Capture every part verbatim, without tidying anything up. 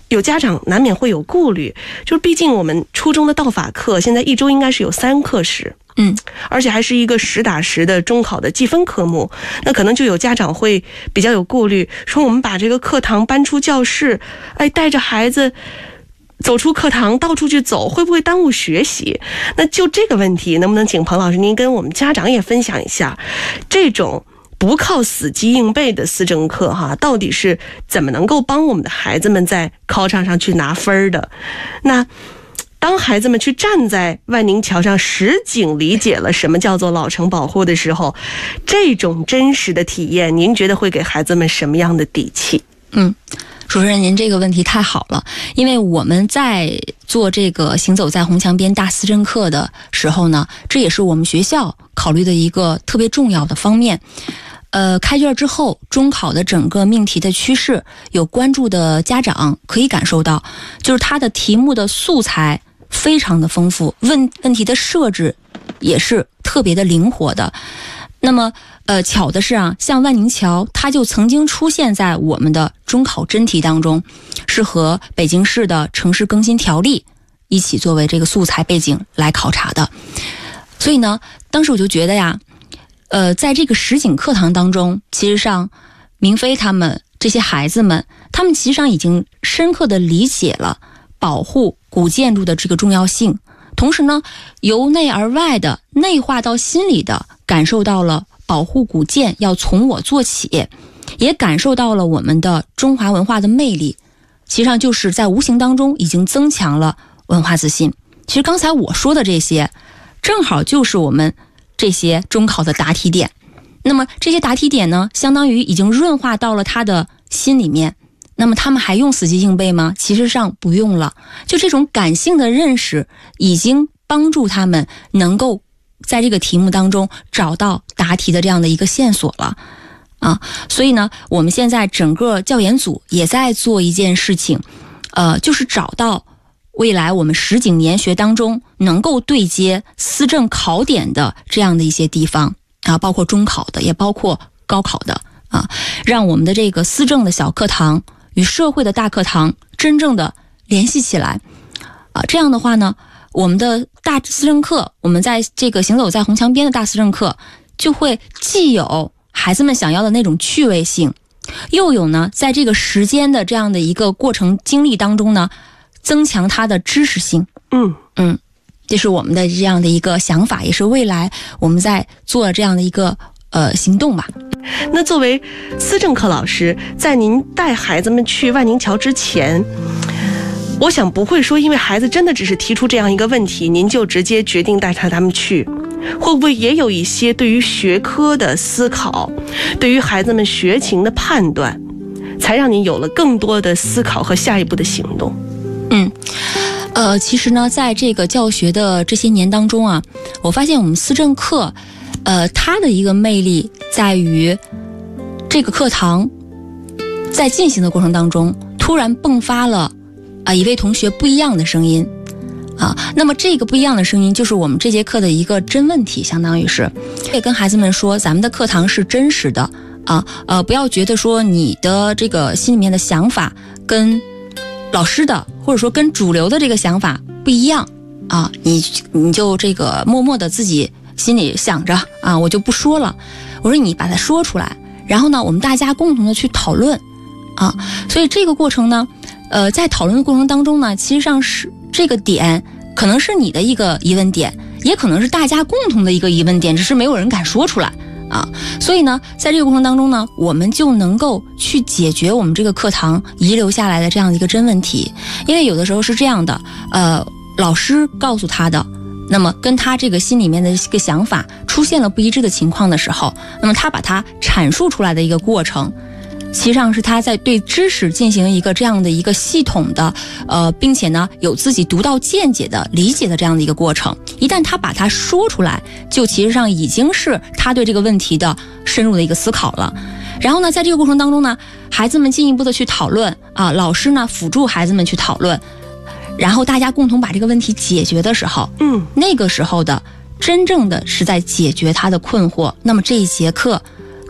有家长难免会有顾虑，就是毕竟我们初中的道法课现在一周应该是有三课时， 嗯， 而且还是一个实打实的中考的计分科目，那可能就有家长会比较有顾虑，说我们把这个课堂搬出教室，哎，带着孩子走出课堂到处去走，会不会耽误学习？那就这个问题，能不能请彭老师您跟我们家长也分享一下，这种不靠死记硬背的思政课哈，到底是怎么能够帮我们的孩子们在考场上去拿分的？那当孩子们去站在万宁桥上实景理解了什么叫做老城保护的时候，这种真实的体验，您觉得会给孩子们什么样的底气？ 嗯，主持人，您这个问题太好了，因为我们在做这个行走在红墙边大思政课的时候呢，这也是我们学校考虑的一个特别重要的方面。呃，开卷之后，中考的整个命题的趋势，有关注的家长可以感受到，就是它的题目的素材非常的丰富，问问题的设置也是特别的灵活的。那么，呃，巧的是啊，像万宁桥，它就曾经出现在我们的中考真题当中，是和北京市的城市更新条例一起作为这个素材背景来考察的。所以呢，当时我就觉得呀，呃，在这个实景课堂当中，其实上明飞他们这些孩子们，他们其实上已经深刻的理解了保护古建筑的这个重要性，同时呢，由内而外的内化到心里的感受到了保护古建要从我做起，也感受到了我们的中华文化的魅力，其实上就是在无形当中已经增强了文化自信。其实刚才我说的这些，正好就是我们这些中考的答题点。那么这些答题点呢，相当于已经润化到了他的心里面。那么他们还用死记硬背吗？其实上不用了。就这种感性的认识，已经帮助他们能够在这个题目当中找到答题的这样的一个线索了啊。所以呢，我们现在整个教研组也在做一件事情，呃，就是找到未来我们实景研学当中能够对接思政考点的这样的一些地方啊，包括中考的，也包括高考的啊，让我们的这个思政的小课堂与社会的大课堂真正的联系起来啊。这样的话呢，我们的大思政课，我们在这个行走在红墙边的大思政课，就会既有孩子们想要的那种趣味性，又有呢在这个时间的这样的一个过程经历当中呢，增强它的知识性。 嗯嗯，这是我们的这样的一个想法，也是未来我们在做这样的一个呃行动吧。 那作为思政课老师，在您带孩子们去万宁桥之前，我想不会说因为孩子真的只是提出这样一个问题，您就直接决定带着他们去，会不会也有一些对于学科的思考，对于孩子们学情的判断，才让您有了更多的思考和下一步的行动？ 嗯，呃，其实呢，在这个教学的这些年当中啊，我发现我们思政课，呃，它的一个魅力在于，这个课堂在进行的过程当中，突然迸发了啊、呃、一位同学不一样的声音啊。那么这个不一样的声音，就是我们这节课的一个真问题，相当于是也跟孩子们说，咱们的课堂是真实的啊，呃，不要觉得说你的这个心里面的想法跟老师的或者说跟主流的这个想法不一样啊，你你就这个默默的自己心里想着啊，我就不说了。我说你把它说出来，然后呢，我们大家共同的去讨论啊。所以这个过程呢，呃，在讨论的过程当中呢，其实上是这个点可能是你的一个疑问点，也可能是大家共同的一个疑问点，只是没有人敢说出来啊。所以呢，在这个过程当中呢，我们就能够去解决我们这个课堂遗留下来的这样的一个真问题。因为有的时候是这样的，呃，老师告诉他的，那么跟他这个心里面的一个想法出现了不一致的情况的时候，那么他把它阐述出来的一个过程，实际上是他在对知识进行一个这样的一个系统的呃，并且呢有自己独到见解的理解的这样的一个过程。一旦他把它说出来，就其实上已经是他对这个问题的深入的一个思考了。然后呢，在这个过程当中呢，孩子们进一步的去讨论啊，老师呢辅助孩子们去讨论，然后大家共同把这个问题解决的时候， 嗯， 那个时候的真正的是在解决他的困惑。那么这一节课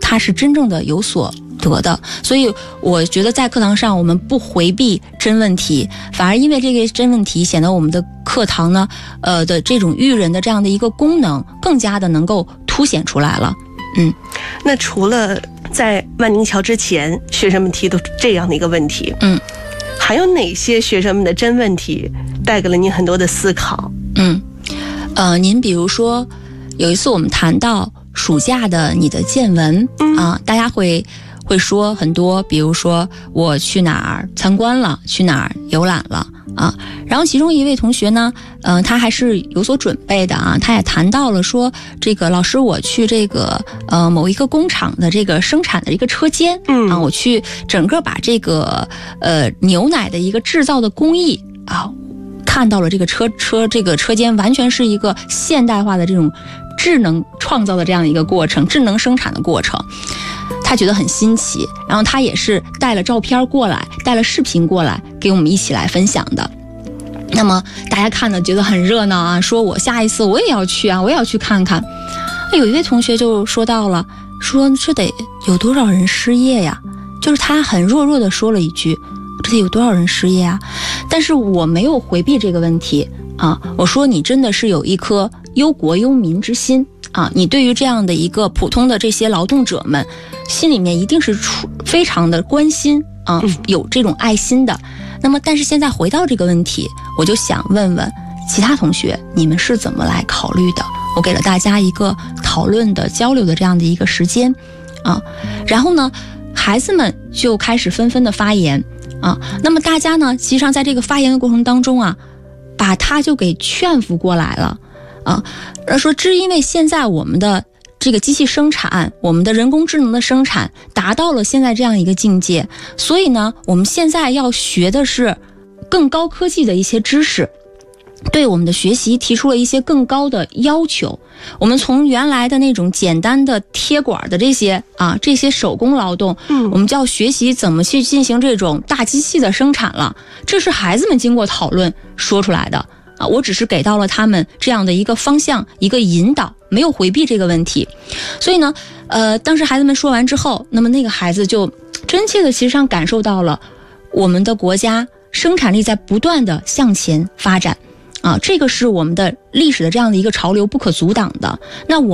他是真正的有所得的。所以我觉得在课堂上我们不回避真问题，反而因为这个真问题显得我们的课堂呢呃的这种育人的这样的一个功能更加的能够凸显出来了。嗯， 那除了在万宁桥之前学生们提的这样的一个问题， 嗯， 还有哪些学生们的真问题带给了您很多的思考？ 嗯，呃，您比如说有一次我们谈到暑假的你的见闻、嗯、啊，大家会会说很多，比如说我去哪儿参观了，去哪儿游览了啊。然后其中一位同学呢，嗯、呃，他还是有所准备的啊，他也谈到了说，这个老师我去这个呃某一个工厂的这个生产的一个车间，嗯啊，我去整个把这个呃牛奶的一个制造的工艺啊，看到了这个车车这个车间完全是一个现代化的这种智能创造的这样的一个过程，智能生产的过程。他觉得很新奇，然后他也是带了照片过来，带了视频过来给我们一起来分享的。那么大家看的觉得很热闹啊，说我下一次我也要去啊，我也要去看看。有一位同学就说到了，说这得有多少人失业呀？就是他很弱弱的说了一句，这得有多少人失业啊？但是我没有回避这个问题啊，我说你真的是有一颗忧国忧民之心啊，你对于这样的一个普通的这些劳动者们，心里面一定是出非常的关心啊，有这种爱心的。那么但是现在回到这个问题，我就想问问其他同学，你们是怎么来考虑的？我给了大家一个讨论的交流的这样的一个时间啊，然后呢孩子们就开始纷纷的发言啊，那么大家呢实际上在这个发言的过程当中啊，把他就给劝服过来了啊，说只因为现在我们的这个机器生产，我们的人工智能的生产达到了现在这样一个境界，所以呢我们现在要学的是更高科技的一些知识，对我们的学习提出了一些更高的要求。我们从原来的那种简单的贴管的这些啊这些手工劳动，嗯，我们就要学习怎么去进行这种大机器的生产了。这是孩子们经过讨论说出来的啊，我只是给到了他们这样的一个方向，一个引导，没有回避这个问题。所以呢，呃，当时孩子们说完之后，那么那个孩子就真切的其实上感受到了我们的国家生产力在不断的向前发展啊，这个是我们的历史的这样的一个潮流不可阻挡的。那我